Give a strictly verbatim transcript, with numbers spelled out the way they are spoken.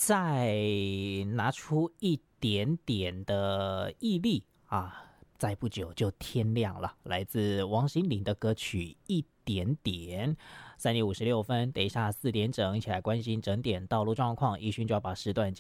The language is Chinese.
再拿出一点点的毅力啊，再不久就天亮了。来自王心凌的歌曲《一点点》。三点五十六分，等一下四点整，一起来关心整点道路状况。一勋就要把时段